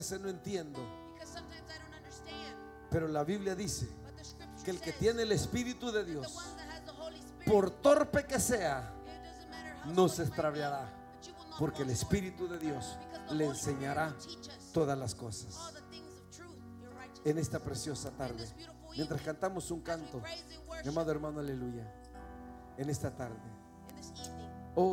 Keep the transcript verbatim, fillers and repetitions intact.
veces no entiendo, pero la Biblia dice que el que tiene el Espíritu de Dios, por torpe que sea, no se extraviará, porque el Espíritu de Dios le enseñará todas las cosas. En esta preciosa tarde, mientras cantamos un canto, mi amado hermano, aleluya, en esta tarde